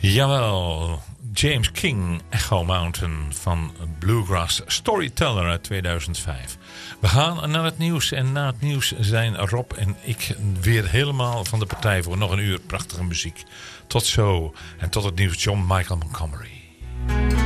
Jawel, James King, Echo Mountain van Bluegrass Storyteller uit 2005. We gaan naar het nieuws en na het nieuws zijn Rob en ik weer helemaal van de partij voor nog een uur prachtige muziek. Tot zo en tot het nieuws, John Michael Montgomery.